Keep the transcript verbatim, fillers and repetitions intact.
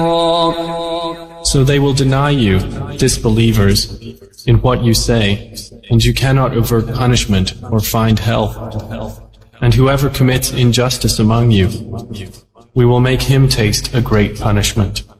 So they will deny you, disbelievers, in what you say, and you cannot avert punishment or find help. And whoever commits injustice among you, we will make him taste a great punishment.